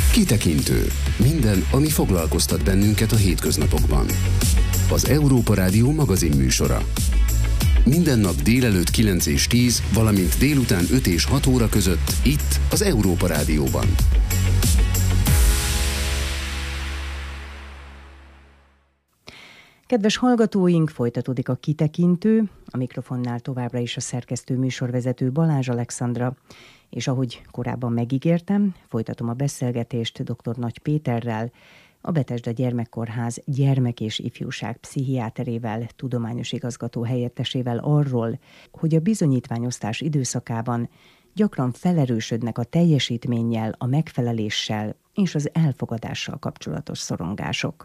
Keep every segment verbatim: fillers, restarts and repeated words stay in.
Kitekintő. Minden, ami foglalkoztat bennünket a hétköznapokban. Az Európa Rádió magazinműsora. Minden nap délelőtt kilenc és tíz, valamint délután öt és hat óra között itt az Európa Rádióban. Kedves hallgatóink, folytatódik a Kitekintő, a mikrofonnál továbbra is a szerkesztő műsorvezető Balázs Alexandra, és ahogy korábban megígértem, folytatom a beszélgetést dr. Nagy Péterrel, a Bethesda Gyermekkórház gyermek- és ifjúság pszichiáterével, tudományos igazgató helyettesével arról, hogy a bizonyítványosztás időszakában gyakran felerősödnek a teljesítménnyel, a megfeleléssel és az elfogadással kapcsolatos szorongások.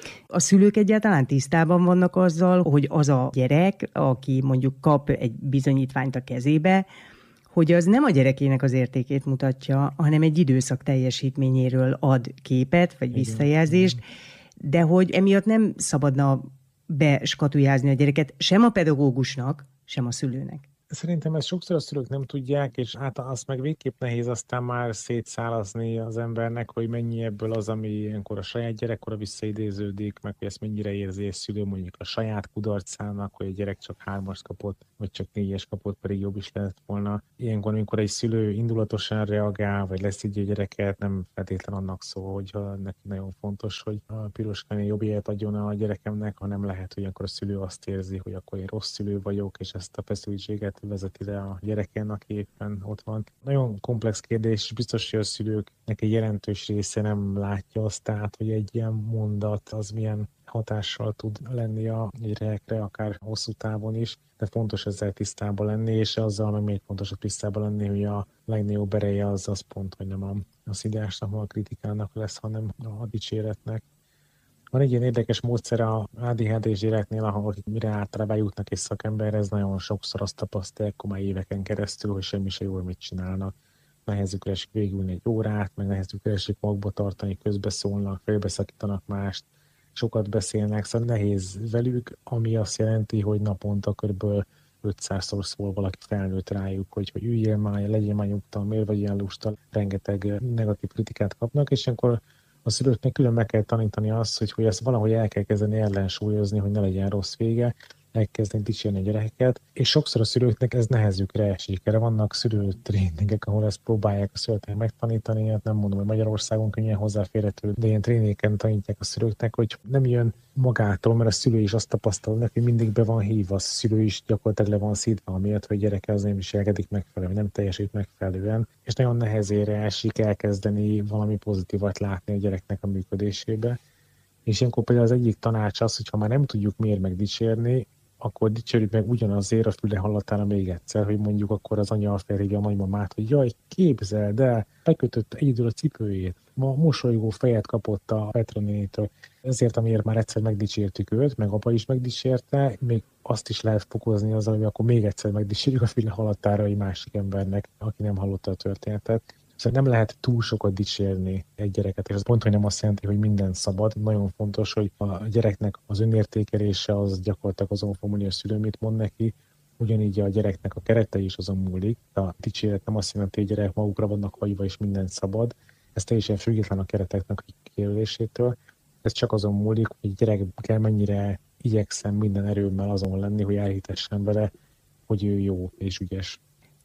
A szülők egyáltalán tisztában vannak azzal, hogy az a gyerek, aki mondjuk kap egy bizonyítványt a kezébe, hogy az nem a gyerekének az értékét mutatja, hanem egy időszak teljesítményéről ad képet, vagy visszajelzést, de hogy emiatt nem szabadna beskatujázni a gyereket sem a pedagógusnak, sem a szülőnek. Szerintem ezt sokszor a szülők nem tudják, és hát azt meg végképp nehéz aztán már szétszálazni az embernek, hogy mennyi ebből az, ami ilyenkor a saját gyerekkora visszaidéződik, meg hogy ezt mennyire érzi egy szülő mondjuk a saját kudarcának, hogy a gyerek csak hármas kapott, vagy csak négyes kapott, pedig jobb is lett volna. Ilyenkor, amikor egy szülő indulatosan reagál, vagy leszidja a gyereket, nem feltétlen annak szól, hogy neki nagyon fontos, hogy a piroskán jobb élet adjon a gyerekemnek, hanem lehet, hogy ilyenkor a szülő azt érzi, hogy akkor én rossz szülő vagyok, és ezt a feszültséget vezeti le a gyereken, aki éppen ott van. Nagyon komplex kérdés, és biztos, hogy a szülőknek egy jelentős része nem látja azt, tehát, hogy egy ilyen mondat az milyen hatással tud lenni a gyerekre, akár hosszú távon is, de fontos ezzel tisztában lenni, és azzal meg még fontosabb tisztában lenni, hogy a legnagyobb ereje az az pont, hogy nem a, a szidásnak, a kritikának lesz, hanem a dicséretnek. Van egy ilyen érdekes módszer a á dé há dés gyereknél, ahol mire általában jutnak egy szakemberhez, nagyon sokszor azt tapasztalják komoly éveken keresztül, hogy semmi se jól mit csinálnak. Nehezükre esik végülni egy órát, meg nehezükre esik magba tartani, közbeszólnak, félbeszakítanak mást, sokat beszélnek, szóval nehéz velük, ami azt jelenti, hogy naponta kb. ötszázszor szól valaki felnőtt rájuk, hogy, hogy üljél már, legyél már nyugtalan, miért vagy ilyen lusta, rengeteg negatív kritikát kapnak, és akkor a szülőknek külön meg kell tanítani azt, hogy, hogy ezt valahogy el kell kezdeni ellensúlyozni, hogy ne legyen rossz vége, elkezdeni dicsérni a gyerekeket, és sokszor a szülőknek ez nehezükre esik. Erre vannak szülőtréningek, ahol ezt próbálják a szülőknek megtanítani, hát nem mondom, hogy Magyarországon könnyen hozzáférhető, de ilyen tréningeken tanítják a szülőknek, hogy nem jön magától, mert a szülő is azt tapasztalja, hogy mindig be van hívva, a szülő is gyakorlatilag le van szídva, amiatt, hogy a gyereke az nem viselkedik megfelelően, nem teljesít megfelelően, és nagyon nehezére esik elkezdeni valami pozitívat látni a gyereknek a működésébe. És ilyenkor például az egyik tanács az, hogy ha már nem tudjuk miért megdicsérni, akkor dicsérjük meg ugyanazért a füle hallatára még egyszer, hogy mondjuk akkor az anya felhívja a nagymamát, hogy jaj, képzeld el, bekötött egyedül a cipőjét, ma mosolygó fejet kapott a Petra nénitől. Ezért, amiért már egyszer megdicsértük őt, meg apa is megdicsérte, még azt is lehet fokozni azzal, hogy akkor még egyszer megdicsérjük a füle hallatára egy másik embernek, aki nem hallotta a történetet. Szóval nem lehet túl sokat dicsérni egy gyereket, és az pont, hogy nem azt jelenti, hogy minden szabad. Nagyon fontos, hogy a gyereknek az önértékelése az gyakorlatilag azon fog múlni, a szülő mit mond neki, ugyanígy a gyereknek a kerete is azon múlik. A dicséret nem azt jelenti, hogy a gyerek magukra vannak hagyva, és minden szabad. Ez teljesen független a kereteknek a kikerülésétől. Ez csak azon múlik, hogy a gyerekkel mennyire igyekszem minden erőmmel azon lenni, hogy elhitessen vele, hogy ő jó és ügyes.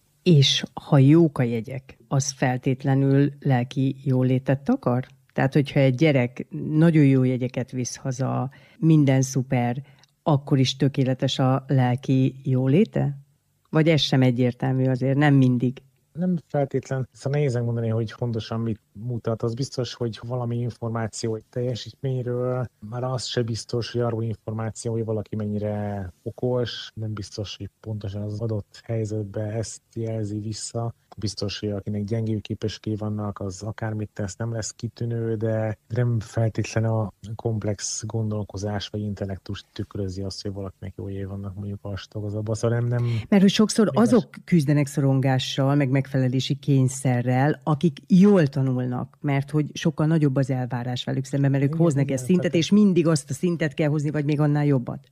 És ha jók a jegyek, az feltétlenül lelki jólétet akar? Tehát, hogyha egy gyerek nagyon jó jegyeket visz haza, minden szuper, akkor is tökéletes a lelki jóléte? Vagy ez sem egyértelmű azért, nem mindig? Nem feltétlen, szóval nehéz mondani, hogy pontosan mit mutat. Az biztos, hogy valami információ egy teljesítményről, már az se biztos, hogy arról információ, hogy valaki mennyire okos, nem biztos, hogy pontosan az adott helyzetben ezt jelzi vissza. Biztos, hogy akinek gyengébb képességei vannak, az akármit tesz, nem lesz kitűnő, de nem feltétlen a komplex gondolkozás vagy intellektus tükrözi azt, hogy valakinek jó év vannak mondjuk a stagozatban. Szóval nem, nem... Mert hogy sokszor azok küzdenek szorongással, meg megfelelési kényszerrel, akik jól tanulnak, mert hogy sokkal nagyobb az elvárás velük szemben, mert ők hoznak ezt szintet, és mindig azt a szintet kell hozni, vagy még annál jobbat.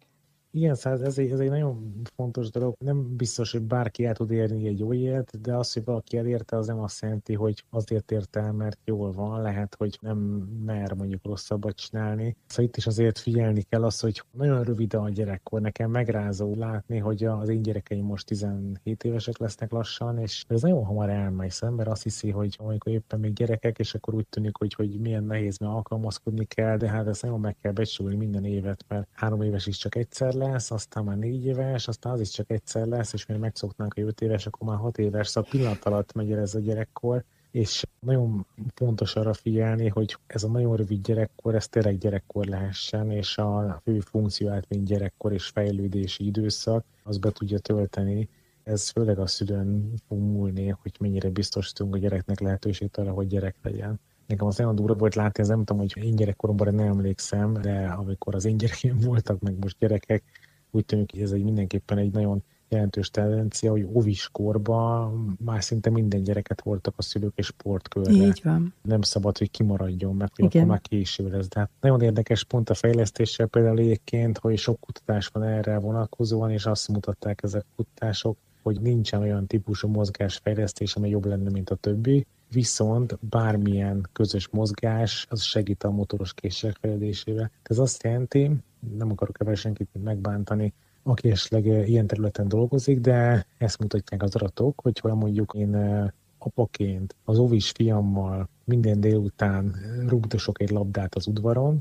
Igen, szóval ez egy, ez egy nagyon fontos dolog. Nem biztos, hogy bárki el tud érni egy jó élet, de az, hogy valaki elérte, az nem azt jelenti, hogy azért ért el, mert jól van. Lehet, hogy nem mer mondjuk rosszabbat csinálni. Szóval itt is azért figyelni kell az, hogy nagyon rövid a gyerekkor. Nekem megrázó látni, hogy az én gyerekeim most tizenhét évesek lesznek lassan, és ez nagyon hamar elmegy. Szóval ember azt hiszi, hogy amikor éppen még gyerekek, és akkor úgy tűnik, hogy, hogy milyen nehéz, mert alkalmazkodni kell, de hát ezt nagyon meg kell becsülni minden évet, mert három éves is csak egyszer lesz, aztán már négy éves, aztán az is csak egyszer lesz, és mire megszoknánk a öt éves, akkor már hat éves, szóval pillanat alatt megy el ez a gyerekkor, és nagyon fontos arra figyelni, hogy ez a nagyon rövid gyerekkor, ez tényleg gyerekkor lehessen, és a fő funkcióját, mint gyerekkor és fejlődési időszak, az be tudja tölteni. Ez főleg a szülőn fog múlni, hogy mennyire biztosítunk a gyereknek lehetőséget arra, hogy gyerek legyen. Nekem az nagyon durva volt látni, ez nem tudom, hogy én gyerekkoromban nem emlékszem, de amikor az én gyerekeim voltak, meg most gyerekek, úgy tűnik, hogy ez egy mindenképpen egy nagyon jelentős tendencia, hogy óvis korban már szinte minden gyereket voltak a szülők és sportkörre. Így van. Nem szabad, hogy kimaradjon, mert hogy akkor már késő lesz. De hát nagyon érdekes pont a fejlesztéssel például egyébként, hogy sok kutatás van erre vonatkozóan, és azt mutatták ezek a kutatások, hogy nincsen olyan típusú mozgásfejlesztés, ami jobb lenne, mint a többi, viszont bármilyen közös mozgás, az segít a motoros készségek fejlődésébe. Ez azt jelenti, nem akarok ebben senkit megbántani, aki esetleg ilyen területen dolgozik, de ezt mutatják az adatok, hogy ha mondjuk én apaként az óvis fiammal minden délután rúgdosok egy labdát az udvaron,